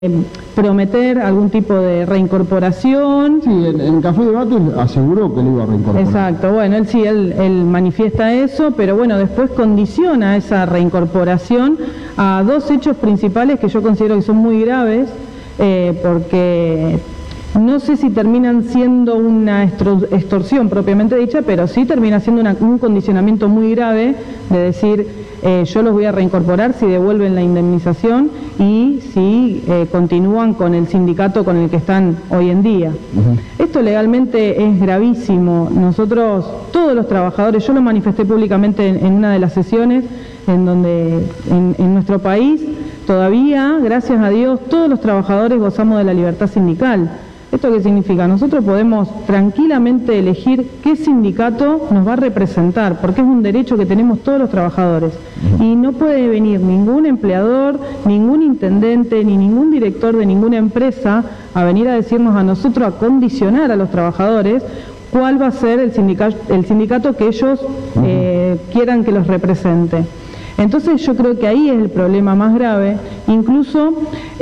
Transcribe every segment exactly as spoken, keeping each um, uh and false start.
prometer algún tipo de reincorporación. Sí, en, en Café de Debates aseguró que le iba a reincorporar. Exacto, bueno, él sí, él, él manifiesta eso, pero bueno, después condiciona esa reincorporación a dos hechos principales que yo considero que son muy graves, eh, porque no sé si terminan siendo una extorsión propiamente dicha, pero sí termina siendo una, un condicionamiento muy grave de decir, eh, yo los voy a reincorporar si devuelven la indemnización y si eh, continúan con el sindicato con el que están hoy en día. Uh-huh. Esto legalmente es gravísimo. Nosotros, todos los trabajadores, yo lo manifesté públicamente en, en una de las sesiones, en donde en, en nuestro país todavía, gracias a Dios, todos los trabajadores gozamos de la libertad sindical. ¿Esto qué significa? Nosotros podemos tranquilamente elegir qué sindicato nos va a representar, porque es un derecho que tenemos todos los trabajadores. Y no puede venir ningún empleador, ningún intendente, ni ningún director de ninguna empresa a venir a decirnos a nosotros, a condicionar a los trabajadores cuál va a ser el sindicato, el sindicato que ellos eh, quieran que los represente. Entonces yo creo que ahí es el problema más grave. Incluso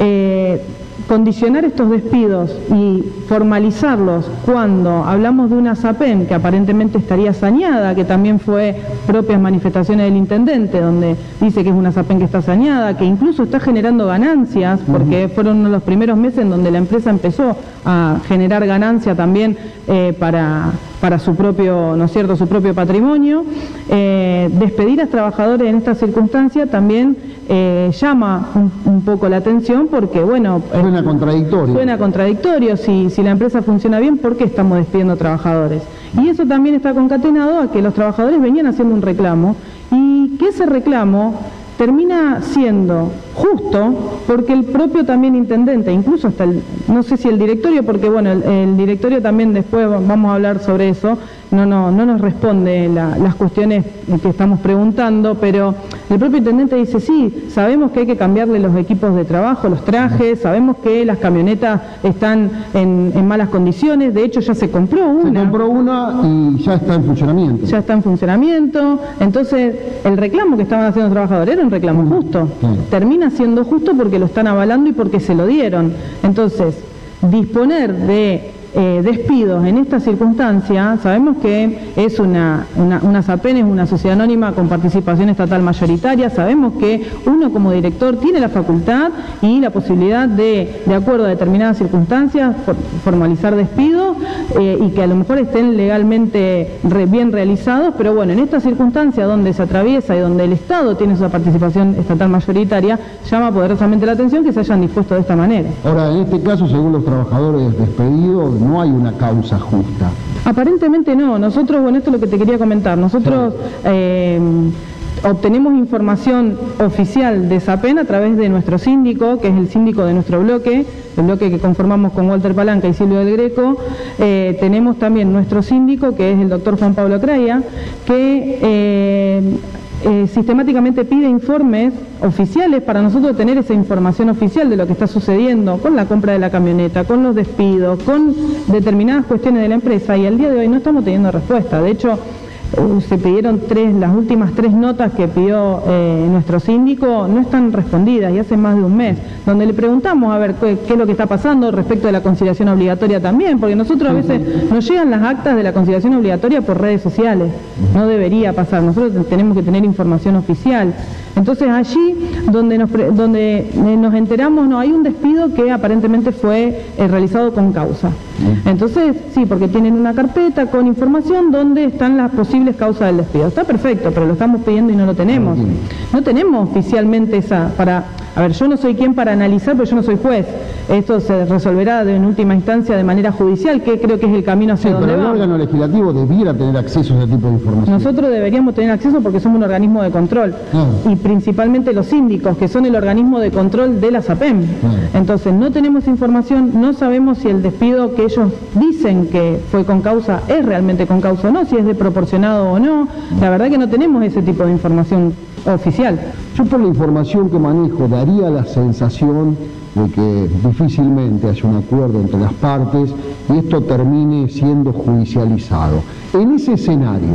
eh, condicionar estos despidos y formalizarlos cuando hablamos de una SAPEM que aparentemente estaría saneada, que también fue propias manifestaciones del intendente, donde dice que es una SAPEM que está saneada, que incluso está generando ganancias, porque uh-huh. fueron uno de los primeros meses en donde la empresa empezó a generar ganancia también eh, para, para su propio, ¿no es cierto?, su propio patrimonio. Eh, despedir a trabajadores en esta circunstancia también eh, llama un, un poco la atención porque, bueno... Suena contradictorio. Suena contradictorio. Si, si la empresa funciona bien, ¿por qué estamos despidiendo trabajadores? Y eso también está concatenado a que los trabajadores venían haciendo un reclamo y que ese reclamo termina siendo justo porque el propio también intendente, incluso hasta el, no sé si el directorio, porque bueno, el, el directorio también después vamos a hablar sobre eso, no, no, no nos responde la, las cuestiones que estamos preguntando, pero el propio intendente dice, sí, sabemos que hay que cambiarle los equipos de trabajo, los trajes, sabemos que las camionetas están en, en malas condiciones, de hecho ya se compró una. Se compró una y ya está en funcionamiento. Ya está en funcionamiento, entonces el reclamo que estaban haciendo los trabajadores era un reclamo justo, claro. Termina siendo justo porque lo están avalando y porque se lo dieron. Entonces, disponer de eh, despidos en esta circunstancia, sabemos que es una, una, una SAPEM, es una sociedad anónima con participación estatal mayoritaria, sabemos que uno como director tiene la facultad y la posibilidad de, de acuerdo a determinadas circunstancias, for, formalizar despidos eh, y que a lo mejor estén legalmente re, bien realizados, pero bueno, en esta circunstancia donde se atraviesa y donde el Estado tiene su participación estatal mayoritaria, llama poderosamente la atención que se hayan dispuesto de esta manera. Ahora, en este caso, según los trabajadores despedidos, no hay una causa justa. Aparentemente no. Nosotros, bueno, esto es lo que te quería comentar. Nosotros eh, obtenemos información oficial de SAPEM a través de nuestro síndico, que es el síndico de nuestro bloque, el bloque que conformamos con Walter Palanca y Silvio del Greco. Eh, tenemos también nuestro síndico, que es el doctor Juan Pablo Craya, que eh, eh, sistemáticamente pide informes oficiales para nosotros tener esa información oficial de lo que está sucediendo con la compra de la camioneta, con los despidos, con determinadas cuestiones de la empresa, y al día de hoy no estamos teniendo respuesta. De hecho, Uh, se pidieron tres, las últimas tres notas que pidió eh, nuestro síndico no están respondidas y hace más de un mes, donde le preguntamos a ver qué, qué es lo que está pasando respecto de la conciliación obligatoria también, porque nosotros a veces nos llegan las actas de la conciliación obligatoria por redes sociales, no debería pasar, nosotros tenemos que tener información oficial. Entonces allí donde nos, donde nos enteramos, no, hay un despido que aparentemente fue eh, realizado con causa. Entonces, sí, porque tienen una carpeta con información donde están las posibles causas del despido. Está perfecto, pero lo estamos pidiendo y no lo tenemos. No tenemos oficialmente esa para... A ver, yo no soy quien para analizar, pero yo no soy juez. Esto se resolverá de, en última instancia de manera judicial, que creo que es el camino hacia sí, donde pero va. el órgano legislativo debiera tener acceso a ese tipo de información. Nosotros deberíamos tener acceso porque somos un organismo de control. Claro. Y principalmente los síndicos, que son el organismo de control de la SAPEM. Claro. Entonces, no tenemos información, no sabemos si el despido que ellos dicen que fue con causa es realmente con causa o no, si es desproporcionado o no. La verdad que no tenemos ese tipo de información oficial. Yo por la información que manejo daría la sensación de que difícilmente haya un acuerdo entre las partes y esto termine siendo judicializado. En ese escenario,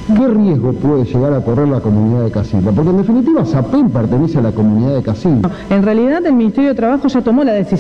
¿Qué riesgo puede llegar a correr la comunidad de Casilda? Porque en definitiva SAPEM pertenece a la comunidad de Casilda. En realidad el Ministerio de Trabajo ya tomó la decisión